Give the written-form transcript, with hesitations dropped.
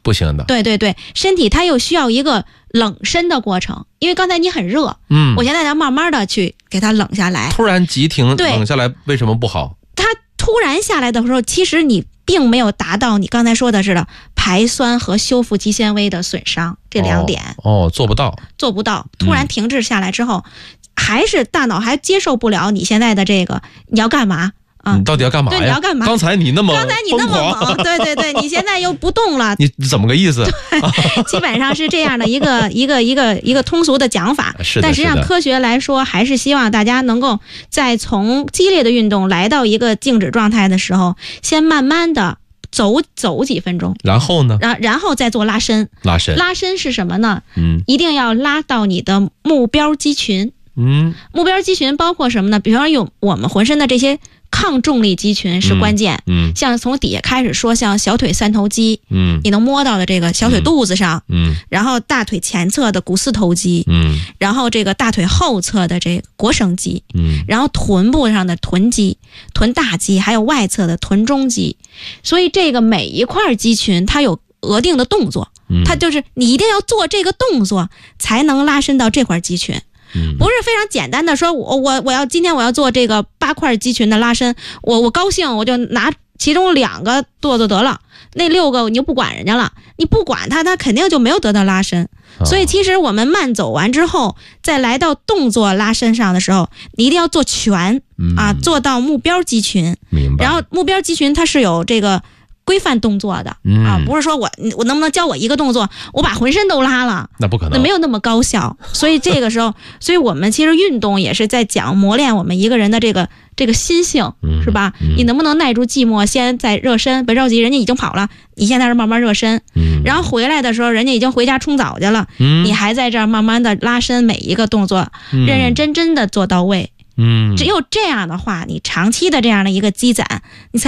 不行的。 对对对，身体它又需要一个冷身的过程，因为刚才你很热，我现在要慢慢的去给它冷下来。 突然急停冷下来为什么不好？ 它突然下来的时候，其实你并没有达到你刚才说的似的排酸和修复肌纤维的损伤这2点。 做不到。 突然停滞下来之后，还是大脑还接受不了你现在的这个你要干嘛。 你到底要干嘛呀？ 对，你要干嘛？ 刚才你那么猛， 对对对，你现在又不动了， 你怎么个意思？ 基本上是这样的一个通俗的讲法。但实际上科学来说，还是希望大家能够在从激烈的运动来到一个静止状态的时候，先慢慢的走几分钟， 然后呢？ 然后再做拉伸。拉伸是什么呢？一定要拉到你的目标肌群。目标肌群包括什么呢？比方说我们浑身的这些抗重力肌群是关键。像从底下开始说，像小腿三头肌，你能摸到的这个小腿肚子上，然后大腿前侧的股四头肌，然后这个大腿后侧的这个腘绳肌，然后臀部上的臀肌、臀大肌，还有外侧的臀中肌。所以这个每一块肌群它有额定的动作，它就是你一定要做这个动作才能拉伸到这块肌群。不是非常简单的说，今天我要做这个8块肌群的拉伸，我高兴我就拿其中2个做得了，那6个你就不管人家了，你不管它肯定就没有得到拉伸。所以其实我们慢走完之后，再来到动作拉伸上的时候，你一定要做全做到目标肌群。明白。然后目标肌群它是有这个规范动作的不是说我能不能教我一个动作，我把浑身都拉了，那不可能，那没有那么高效。所以这个时候，所以我们其实运动也是在讲磨练我们一个人的这个心性，是吧？你能不能耐住寂寞，先在热身，别着急，人家已经跑了，你现在是慢慢热身，然后回来的时候，人家已经回家冲澡去了，你还在这儿慢慢的拉伸，每一个动作认认真真的做到位。只有这样的话，你长期的这样的一个积攒，你才